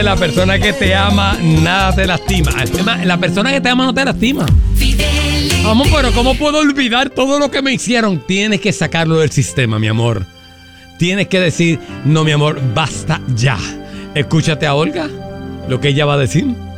La persona que te ama, nada te lastima. Además, la persona que te ama no te lastima. Vamos, pero ¿cómo puedo olvidar todo lo que me hicieron? Tienes que sacarlo del sistema, mi amor. Tienes que decir, no, mi amor, basta ya. Escúchate a Olga, lo que ella va a decir.